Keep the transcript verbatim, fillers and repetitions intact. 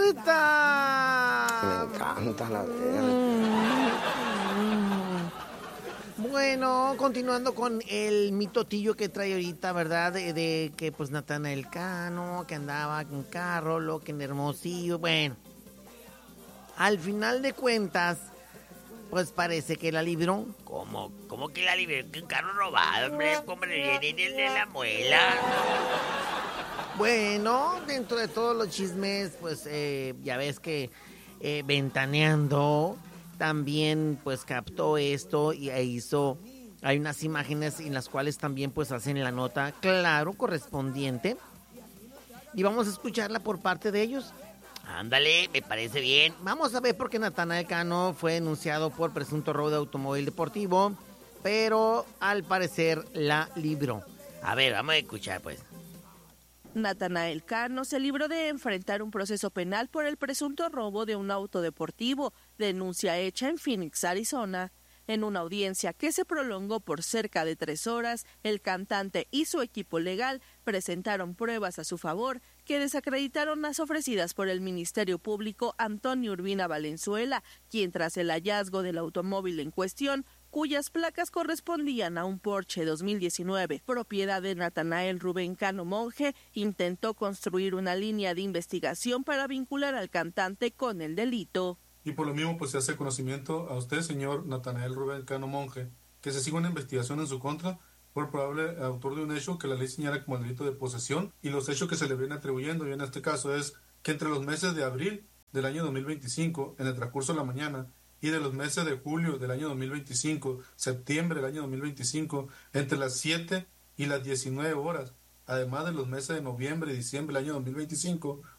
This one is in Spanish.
Berta. Me encanta la Berta. Bueno, continuando con el mitotillo que trae ahorita, ¿verdad? De, de que pues Natanael Cano, que andaba en carro, lo que en Hermosillo, bueno. Al final de cuentas, pues parece que la libró. ¿Cómo? ¿Cómo que la libró? ¿Que un carro robado, hombre? ¿Cómo le viene el de la muela? Bueno, dentro de todos los chismes, pues eh, ya ves que eh, Ventaneando también pues captó esto y e hizo, hay unas imágenes en las cuales también pues hacen la nota, claro, correspondiente. Y vamos a escucharla por parte de ellos. Ándale, me parece bien. Vamos a ver por qué Natanael Cano fue denunciado por presunto robo de automóvil deportivo, pero al parecer la libró. A ver, vamos a escuchar pues. Natanael Cano se libró de enfrentar un proceso penal por el presunto robo de un auto deportivo, denuncia hecha en Phoenix, Arizona. En una audiencia que se prolongó por cerca de tres horas, el cantante y su equipo legal presentaron pruebas a su favor que desacreditaron las ofrecidas por el Ministerio Público Antonio Urbina Valenzuela, quien tras el hallazgo del automóvil en cuestión, cuyas placas correspondían a un Porsche dos mil diecinueve, propiedad de Natanael Rubén Cano Monje, intentó construir una línea de investigación para vincular al cantante con el delito. Y por lo mismo pues se hace conocimiento a usted, señor Natanael Rubén Cano Monje, que se siga una investigación en su contra por probable autor de un hecho que la ley señala como el delito de posesión, y los hechos que se le vienen atribuyendo, y en este caso es que entre los meses de abril del año dos mil veinticinco, en el transcurso de la mañana, y de los meses de julio del año dos mil veinticinco, septiembre del año dos mil veinticinco, entre las siete y las diecinueve horas, además de los meses de noviembre y diciembre del año dos mil veinticinco,